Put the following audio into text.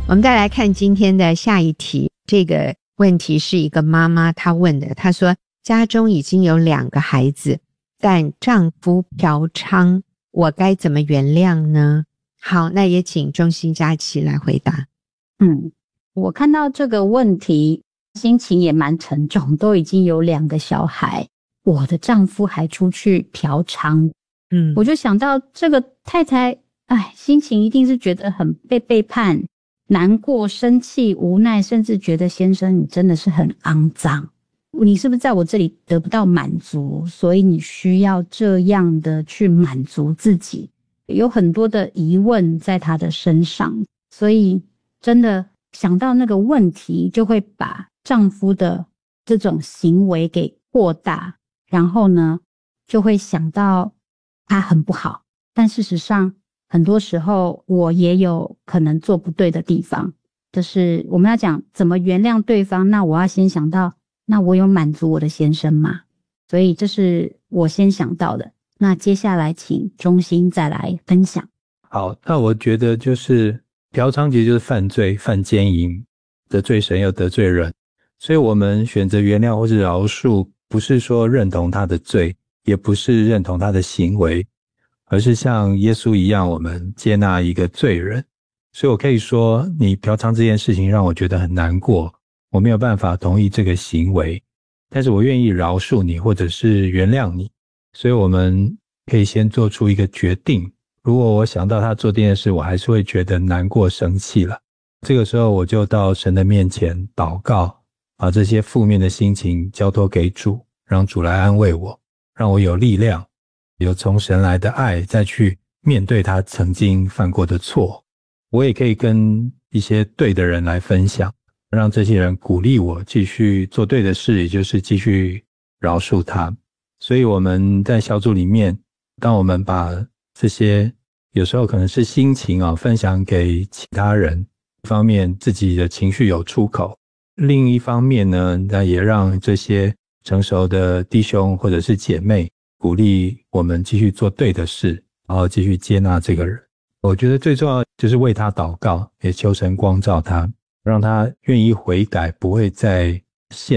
我们再来看今天的下一题，这个问题是一个妈妈她问的，她说家中已经有2个孩子，但丈夫嫖娼，我该怎么原谅呢？好，那也请中心佳琪来回答。 我看到这个问题心情也蛮沉重，都已经有2个小孩，我的丈夫还出去嫖娼，我就想到这个太太，心情一定是觉得很被背叛，难过、生气、无奈，甚至觉得先生你真的是很肮脏，你是不是在我这里得不到满足，所以你需要这样的去满足自己，有很多的疑问在他的身上，所以真的想到那个问题，就会把丈夫的这种行为给扩大，然后呢就会想到他很不好，但事实上很多时候我也有可能做不对的地方，就是我们要讲怎么原谅对方，那我要先想到，那我有满足我的先生吗？所以这是我先想到的。那接下来请中心再来分享。 好，那我觉得就是嫖娼其实就是犯罪、犯奸淫，得罪神又得罪人，所以我们选择原谅或是饶恕，不是说认同他的罪，也不是认同他的行为，而是像耶稣一样，我们接纳一个罪人。所以我可以说，你嫖娼这件事情让我觉得很难过，我没有办法同意这个行为，但是我愿意饶恕你，或者是原谅你。所以我们可以先做出一个决定，如果我想到他做这件事，我还是会觉得难过生气了，这个时候我就到神的面前祷告，把这些负面的心情交托给主，让主来安慰我，让我有力量，有从神来的爱，再去面对他曾经犯过的错。我也可以跟一些对的人来分享，让这些人鼓励我继续做对的事，也就是继续饶恕他。所以我们在小组里面，当我们把这些有时候可能是心情分享给其他人，一方面自己的情绪有出口，另一方面呢，那也让这些成熟的弟兄或者是姐妹鼓励我们继续做对的事，然后继续接纳这个人。我觉得最重要就是为他祷告，也求神光照他，让他愿意悔改，不会再陷